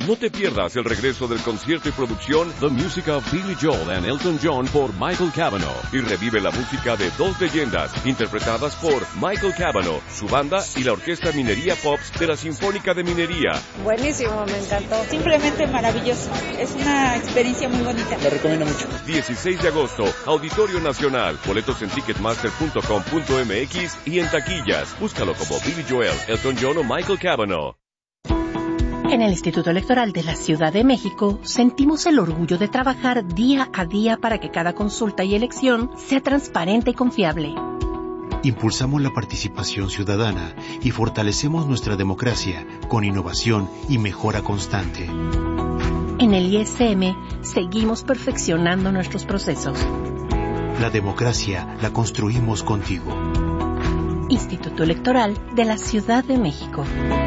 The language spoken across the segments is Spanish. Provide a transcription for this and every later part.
No te pierdas el regreso del concierto y producción The Music of Billy Joel and Elton John por Michael Cavanaugh. Y revive la música de dos leyendas interpretadas por Michael Cavanaugh, su banda y la Orquesta Minería Pops de la Sinfónica de Minería. Buenísimo, me encantó. Simplemente maravilloso. Es una experiencia muy bonita. Lo recomiendo mucho. 16 de agosto, Auditorio Nacional. Boletos en ticketmaster.com.mx y en taquillas. Búscalo como Billy Joel, Elton John o Michael Cavanaugh. En el Instituto Electoral de la Ciudad de México, sentimos el orgullo de trabajar día a día para que cada consulta y elección sea transparente y confiable. Impulsamos la participación ciudadana y fortalecemos nuestra democracia con innovación y mejora constante. En el ISM, seguimos perfeccionando nuestros procesos. La democracia la construimos contigo. Instituto Electoral de la Ciudad de México.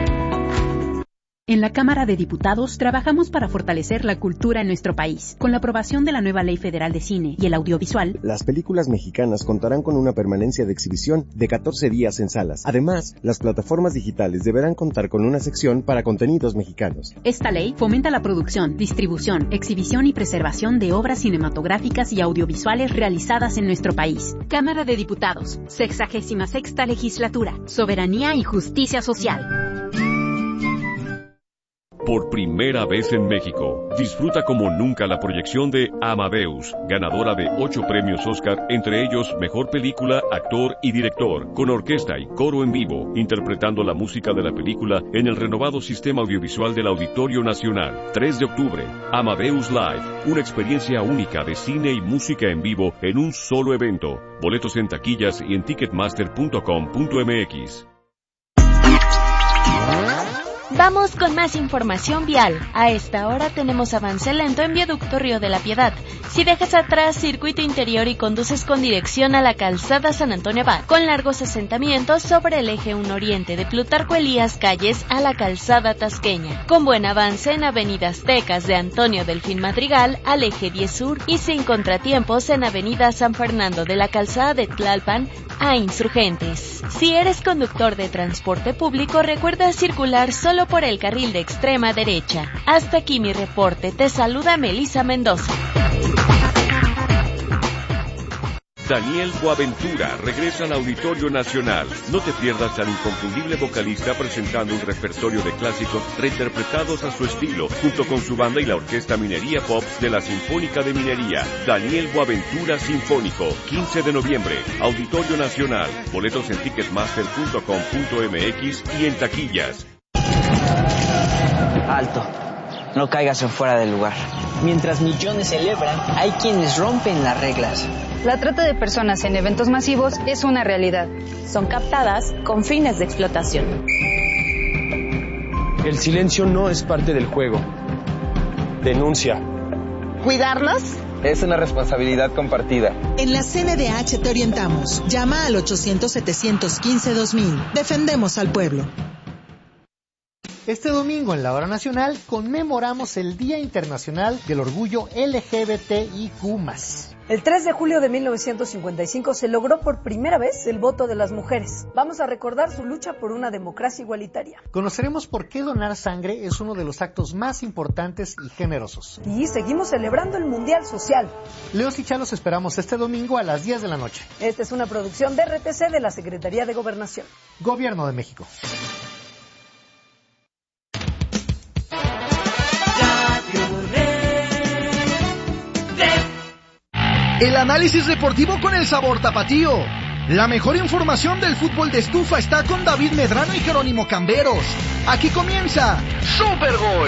En la Cámara de Diputados trabajamos para fortalecer la cultura en nuestro país. Con la aprobación de la nueva Ley Federal de Cine y el Audiovisual, las películas mexicanas contarán con una permanencia de exhibición de 14 días en salas. Además, las plataformas digitales deberán contar con una sección para contenidos mexicanos. Esta ley fomenta la producción, distribución, exhibición y preservación de obras cinematográficas y audiovisuales realizadas en nuestro país. Cámara de Diputados, 66ª Legislatura, Soberanía y Justicia Social. Por primera vez en México, disfruta como nunca la proyección de Amadeus, ganadora de 8 premios Oscar, entre ellos Mejor Película, Actor y Director, con orquesta y coro en vivo, interpretando la música de la película en el renovado sistema audiovisual del Auditorio Nacional. 3 de octubre, Amadeus Live, una experiencia única de cine y música en vivo en un solo evento. Boletos en taquillas y en ticketmaster.com.mx. Vamos con más información vial. A esta hora tenemos avance lento en Viaducto Río de la Piedad. Si dejas atrás circuito interior y conduces con dirección a la calzada San Antonio Abad, con largos asentamientos sobre el eje 1 Oriente de Plutarco Elías Calles a la calzada Tasqueña, con buen avance en Avenida Aztecas de Antonio Delfín Madrigal al eje 10 Sur y sin contratiempos en Avenida San Fernando de la calzada de Tlalpan a Insurgentes. Si eres conductor de transporte público, recuerda circular solo por el carril de extrema derecha. Hasta aquí mi reporte. Te saluda Melissa Mendoza. Daniel Boaventura regresa al Auditorio Nacional. No te pierdas al inconfundible vocalista presentando un repertorio de clásicos reinterpretados a su estilo, junto con su banda y la Orquesta Minería Pops de la Sinfónica de Minería. Daniel Boaventura Sinfónico, 15 de noviembre, Auditorio Nacional. Boletos en ticketmaster.com.mx y en taquillas. Alto, no caigas en fuera del lugar. Mientras millones celebran, hay quienes rompen las reglas. La trata de personas en eventos masivos es una realidad. Son captadas con fines de explotación. El silencio no es parte del juego. Denuncia. ¿Cuidarnos? Es una responsabilidad compartida. En la CNDH te orientamos. Llama al 800-715-2000. Defendemos al pueblo. Este domingo en la Hora Nacional conmemoramos el Día Internacional del Orgullo LGBTIQ+. El 3 de julio de 1955 se logró por primera vez el voto de las mujeres. Vamos a recordar su lucha por una democracia igualitaria. Conoceremos por qué donar sangre es uno de los actos más importantes y generosos. Y seguimos celebrando el Mundial Social. Leos y Chalos esperamos este domingo a las 10 de la noche. Esta es una producción de RTC de la Secretaría de Gobernación. Gobierno de México. El análisis deportivo con el sabor tapatío. La mejor información del fútbol de estufa está con David Medrano y Jerónimo Camberos. Aquí comienza Super Gol.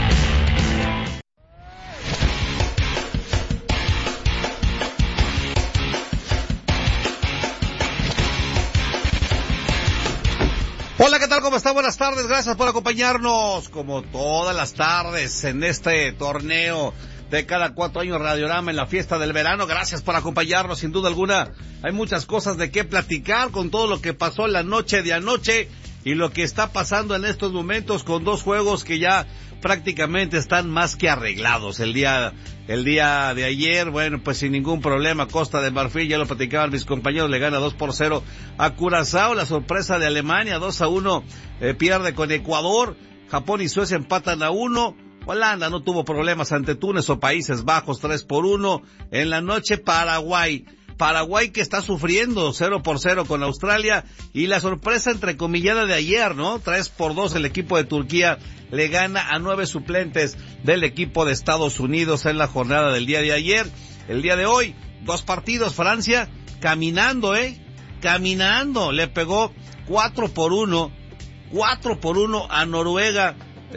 Hola, ¿qué tal? ¿Cómo está? Buenas tardes, gracias por acompañarnos como todas las tardes en este torneo de cada 4 años Radiorama en la fiesta del verano. Gracias por acompañarnos, sin duda alguna. Hay muchas cosas de qué platicar con todo lo que pasó en la noche de anoche y lo que está pasando en estos momentos con 2 juegos que ya prácticamente están más que arreglados. El día de ayer, bueno, pues sin ningún problema, Costa de Marfil, ya lo platicaban mis compañeros, le gana 2-0 a Curazao. La sorpresa de Alemania, 2-1, pierde con Ecuador. Japón y Suecia empatan a 1. Holanda no tuvo problemas ante Túnez o Países Bajos, 3-1. En la noche, Paraguay que está sufriendo 0-0 con Australia, y la sorpresa entrecomillada de ayer, ¿no? 3-2 el equipo de Turquía le gana a 9 suplentes del equipo de Estados Unidos en la jornada del día de ayer. El día de hoy, 2 partidos, Francia caminando, le pegó 4-1 a Noruega.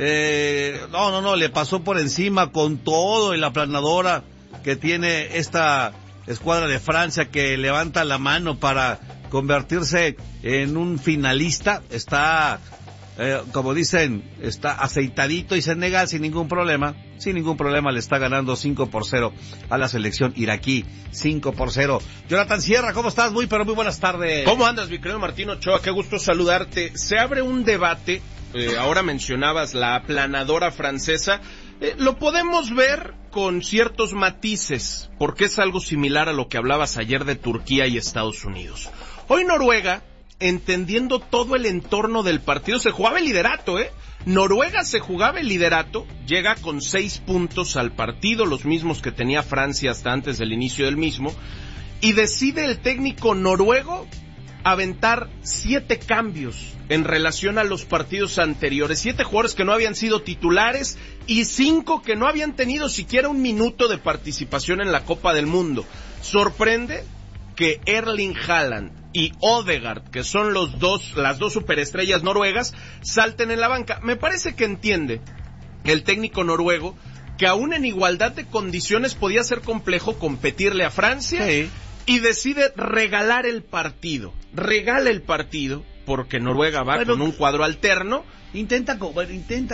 Le pasó por encima con todo y la aplanadora que tiene esta escuadra de Francia, que levanta la mano para convertirse en un finalista. Está, como dicen, está aceitadito, y Senegal sin ningún problema le está ganando 5-0 a la selección iraquí, 5-0. Jonathan Sierra, ¿cómo estás? Muy buenas tardes. ¿Cómo andas, mi querido Martín Ochoa? Qué gusto saludarte. Se abre un debate, ahora mencionabas la aplanadora francesa. Lo podemos ver con ciertos matices, porque es algo similar a lo que hablabas ayer de Turquía y Estados Unidos. Hoy Noruega, entendiendo todo el entorno del partido, se jugaba el liderato, Noruega se jugaba el liderato, llega con 6 puntos al partido, los mismos que tenía Francia hasta antes del inicio del mismo, y decide el técnico noruego aventar 7 cambios en relación a los partidos anteriores. 7 jugadores que no habían sido titulares y 5 que no habían tenido siquiera un minuto de participación en la Copa del Mundo. Sorprende que Erling Haaland y Odegaard, que son las dos superestrellas noruegas, salten en la banca. Me parece que entiende el técnico noruego que aún en igualdad de condiciones podía ser complejo competirle a Francia, sí, y decide regalar el partido. Regala el partido porque Noruega va con un cuadro alterno. Intenta competir,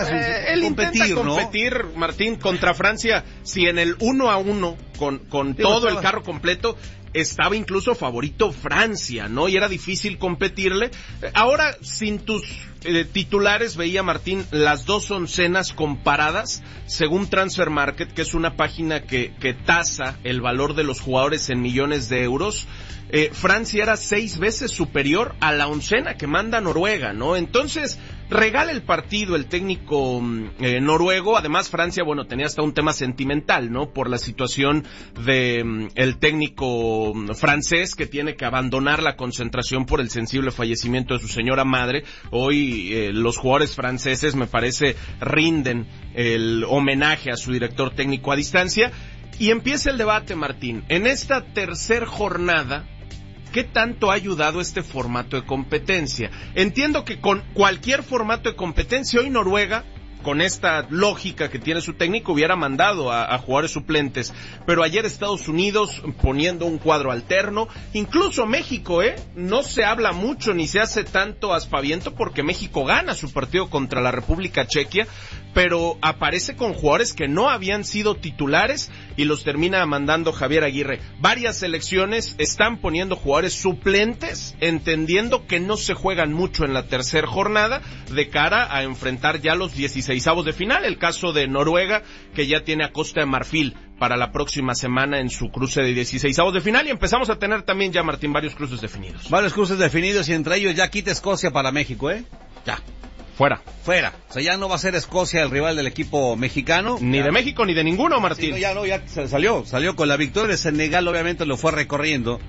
¿no? Martín, contra Francia, si en el 1-1 con todo el carro completo estaba incluso favorito Francia, ¿no? Y era difícil competirle. Ahora, sin tus titulares, veía, Martín, las 2 oncenas comparadas, según Transfer Market, que es una página que tasa el valor de los jugadores en millones de euros. Francia era 6 veces superior a la oncena que manda Noruega, ¿no? Entonces, regala el partido el técnico noruego. Además, Francia, tenía hasta un tema sentimental, ¿no? Por la situación de el técnico francés, que tiene que abandonar la concentración por el sensible fallecimiento de su señora madre. Hoy los jugadores franceses, me parece, rinden el homenaje a su director técnico a distancia. Y empieza el debate, Martín. En esta tercer jornada, ¿qué tanto ha ayudado este formato de competencia? Entiendo que con cualquier formato de competencia, hoy Noruega, con esta lógica que tiene su técnico, hubiera mandado a jugadores suplentes. Pero ayer Estados Unidos poniendo un cuadro alterno, incluso México, no se habla mucho ni se hace tanto aspaviento porque México gana su partido contra la República Chequia, pero aparece con jugadores que no habían sido titulares y los termina mandando Javier Aguirre. Varias selecciones están poniendo jugadores suplentes, entendiendo que no se juegan mucho en la tercera jornada de cara a enfrentar ya los 16avos de final. El caso de Noruega, que ya tiene a Costa de Marfil para la próxima semana en su cruce de 16avos de final, y empezamos a tener también ya, Martín, varios cruces definidos. Varios cruces definidos, y entre ellos ya quita Escocia para México, Ya. Fuera. O sea, ya no va a ser Escocia el rival del equipo mexicano. Ni de México ni de ninguno, Martín. Sí, ya se salió con la victoria de Senegal. Obviamente lo fue recorriendo,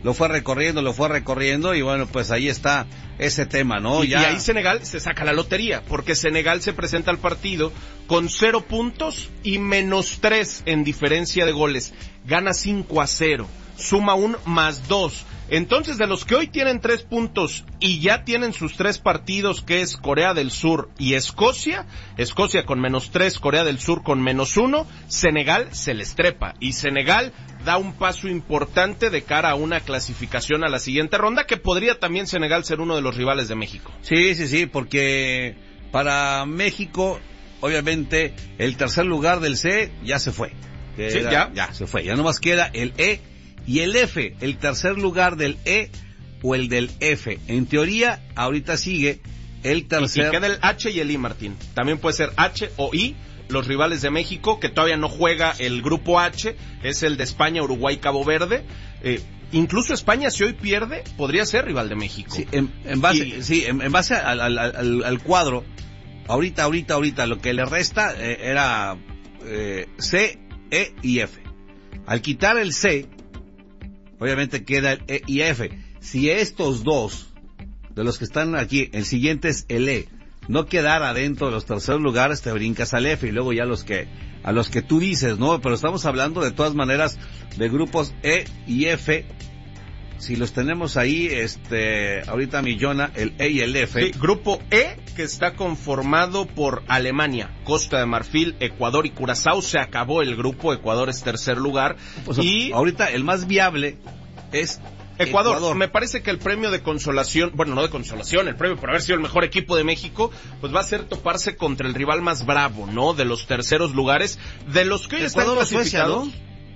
y pues ahí está ese tema, ¿no? Y ahí Senegal se saca la lotería, porque Senegal se presenta al partido con 0 puntos y -3 en diferencia de goles. Gana 5-0, suma un +2. Entonces, de los que hoy tienen 3 puntos y ya tienen sus 3 partidos, que es Corea del Sur y Escocia con -3, Corea del Sur con -1, Senegal se les trepa, y Senegal da un paso importante de cara a una clasificación a la siguiente ronda, que podría también Senegal ser uno de los rivales de México. Sí, porque para México, obviamente, el tercer lugar del C ya se fue. Ya se fue, ya nomás queda el E y el F, el tercer lugar del E o el del F. En teoría, ahorita sigue el tercer. Y queda el H y el I, Martín. También puede ser H o I. Los rivales de México, que todavía no juega el grupo H, es el de España, Uruguay, Cabo Verde. Incluso España, si hoy pierde, podría ser rival de México. Sí, en base al cuadro, ahorita, lo que le resta era C, E y F. Al quitar el C, obviamente queda el E y F. Si estos dos, de los que están aquí, el siguiente es el E, no quedara dentro de los terceros lugares, te brincas al F y luego ya a los que tú dices, ¿no? Pero estamos hablando de todas maneras de grupos E y F. Si los tenemos ahí, ahorita Millona, el E y el F. Sí, grupo E, que está conformado por Alemania, Costa de Marfil, Ecuador y Curazao. Se acabó el grupo, Ecuador es tercer lugar. Pues y ahorita el más viable es Ecuador. Me parece que el premio de consolación, bueno, no de consolación, el premio por haber sido el mejor equipo de México, pues va a ser toparse contra el rival más bravo, ¿no? De los terceros lugares, de los que hoy están clasificados.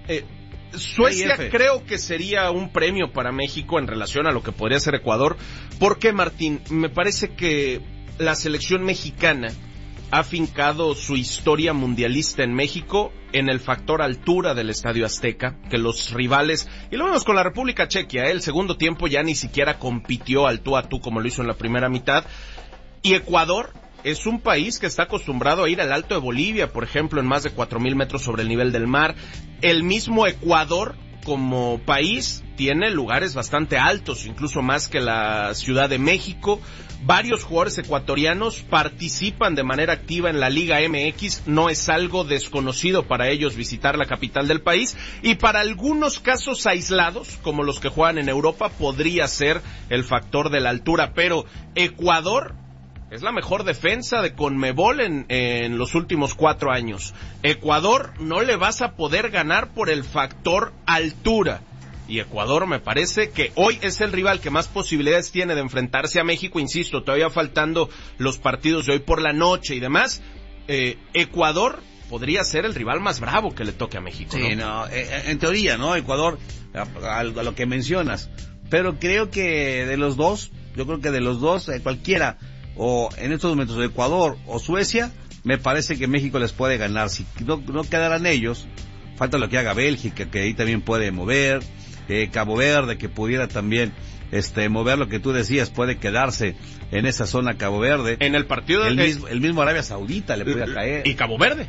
Suecia creo que sería un premio para México en relación a lo que podría ser Ecuador. ¿Por qué, Martín? Me parece que la selección mexicana ha fincado su historia mundialista en México en el factor altura del Estadio Azteca, que los rivales, y lo vemos con la República Chequia, el segundo tiempo ya ni siquiera compitió al tú a tú como lo hizo en la primera mitad, y Ecuador es un país que está acostumbrado a ir al Alto de Bolivia, por ejemplo, en más de 4,000 metros sobre el nivel del mar. El mismo Ecuador, como país, tiene lugares bastante altos, incluso más que la Ciudad de México. Varios jugadores ecuatorianos participan de manera activa en la Liga MX, no es algo desconocido para ellos visitar la capital del país, y para algunos casos aislados, como los que juegan en Europa, podría ser el factor de la altura, pero Ecuador es la mejor defensa de CONMEBOL en los últimos 4 años. Ecuador no le vas a poder ganar por el factor altura. Y Ecuador me parece que hoy es el rival que más posibilidades tiene de enfrentarse a México. Insisto, todavía faltando los partidos de hoy por la noche y demás. Ecuador podría ser el rival más bravo que le toque a México, ¿no? Sí, no, en teoría, ¿no? Ecuador, a lo que mencionas. Pero creo que de los dos, cualquiera, o en estos momentos Ecuador o Suecia, me parece que México les puede ganar. Si no quedaran ellos, falta lo que haga Bélgica, que ahí también puede mover, Cabo Verde, que pudiera también mover lo que tú decías, puede quedarse en esa zona Cabo Verde. En el partido el mismo Arabia Saudita le puede caer. Y Cabo Verde.